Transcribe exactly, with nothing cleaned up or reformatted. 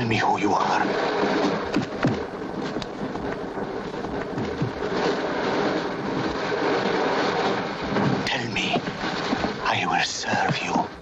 Tell me who you are. Tell me. I will serve you.